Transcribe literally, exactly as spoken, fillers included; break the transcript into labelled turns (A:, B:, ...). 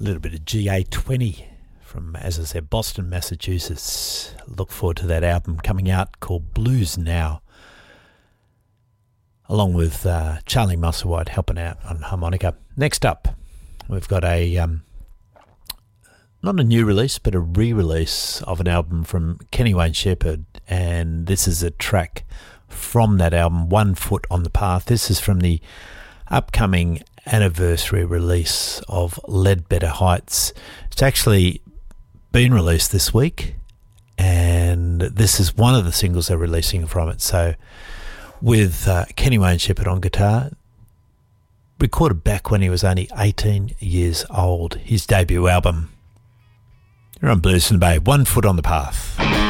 A: little bit of G A twenty from, as I said, Boston, Massachusetts. Look forward to that album coming out called Blues Now, along with uh, Charlie Musselwhite helping out on harmonica. Next up, we've got a um, not a new release, but a re-release of an album from Kenny Wayne Shepherd, and this is a track from that album, One Foot on the Path. This is from the upcoming anniversary release of Ledbetter Heights. It's actually been released this week, and this is one of the singles they're releasing from it. So with uh, Kenny Wayne Shepherd on guitar, recorded back when he was only eighteen years old, his debut album. You're on Blues and Bay, One Foot on the Path.